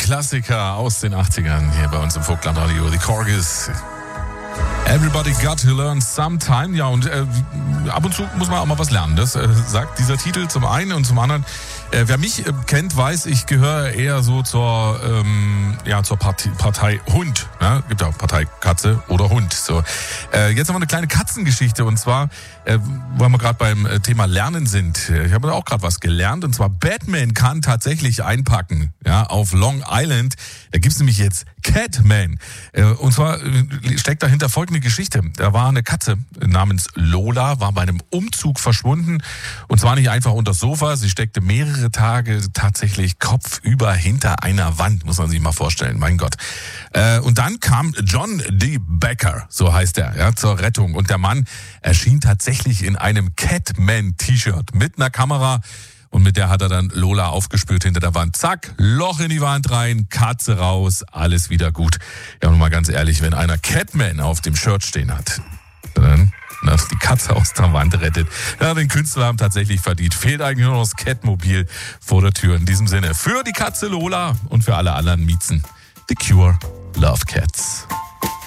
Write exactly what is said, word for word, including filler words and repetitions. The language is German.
Klassiker aus den achtzigern hier bei uns im Vogtlandradio. Die Corgis. Everybody got to learn sometime. Ja, und äh, ab und zu muss man auch mal was lernen. Das äh, sagt dieser Titel zum einen und zum anderen. Äh, wer mich äh, kennt, weiß, ich gehöre eher so zur ähm, ja zur Partei, Partei Hund. Ne? Gibt ja auch Partei Katze oder Hund. So. Äh, jetzt haben wir eine kleine Katzengeschichte und zwar, äh, weil wir gerade beim äh, Thema Lernen sind. Ich habe da auch gerade was gelernt und zwar Batman kann tatsächlich einpacken. Ja, auf Long Island. Da gibt's nämlich jetzt Catman. Äh, und zwar äh, steckt dahinter folgende Geschichte. Da war eine Katze namens Lola, war bei einem Umzug verschwunden und zwar nicht einfach unter das Sofa. Sie steckte mehrere Tage tatsächlich kopfüber hinter einer Wand, muss man sich mal vorstellen, mein Gott. Äh, und dann kam John D. Becker, so heißt er, ja, zur Rettung. Und der Mann erschien tatsächlich in einem Catman-T-Shirt mit einer Kamera. Und mit der hat er dann Lola aufgespürt hinter der Wand. Zack, Loch in die Wand rein, Katze raus, alles wieder gut. Ja, und mal ganz ehrlich, wenn einer Catman auf dem Shirt stehen hat, dann dass die Katze aus der Wand rettet. Ja, den Künstler haben tatsächlich verdient. Fehlt eigentlich nur noch das Catmobil vor der Tür. In diesem Sinne, für die Katze Lola und für alle anderen Miezen, The Cure, Love Cats.